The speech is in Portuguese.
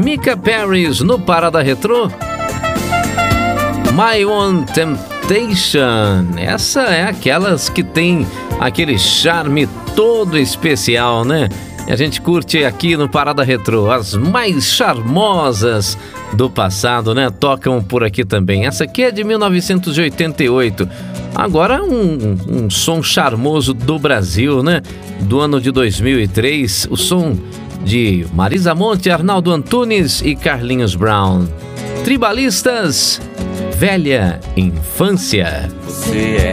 Mika Paris no Parada Retrô. My Own Temptation. Essa é aquelas que tem aquele charme todo especial, né? E a gente curte aqui no Parada Retrô. As mais charmosas do passado, né? Tocam por aqui também. Essa aqui é de 1988. Agora um som charmoso do Brasil, né? Do ano de 2003. O som de Marisa Monte, Arnaldo Antunes e Carlinhos Brown. Tribalistas, Velha Infância. Você é